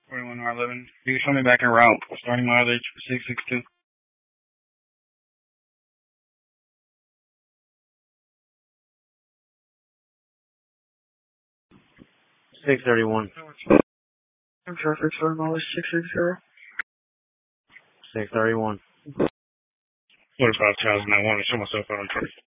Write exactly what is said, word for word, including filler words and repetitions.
forty-one R eleven. You can show me back en route. Starting mileage six six two. six thirty-one. Traffic starting mileage six six zero. six thirty-one. forty-five thousand. I want to show myself out on traffic.